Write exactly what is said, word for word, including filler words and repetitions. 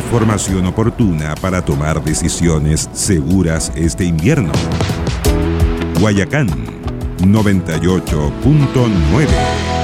información oportuna para tomar decisiones seguras este invierno. Guayacán noventa y ocho punto nueve.